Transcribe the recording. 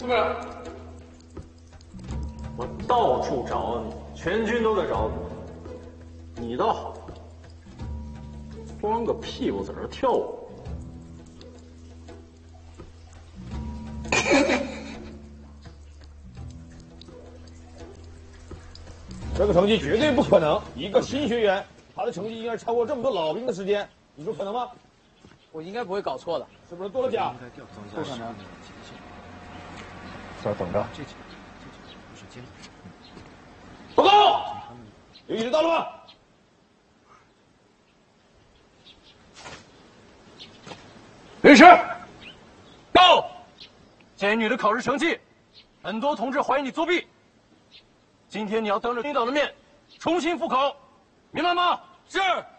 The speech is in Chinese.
怎么样？我到处找你，全军都在找你，你倒好，光个屁股在这跳舞。 这个成绩绝对不可能！一个新学员，他的成绩应该超过这么多老兵的时间，你说可能吗？ 我应该不会搞错的， 是不是多了假？ 不可能。 这儿等着。报告，刘医师到了吗？ 律师，到。鉴于你的考试成绩，很多同志怀疑你作弊。今天你要当着领导的面重新复考，明白吗？是。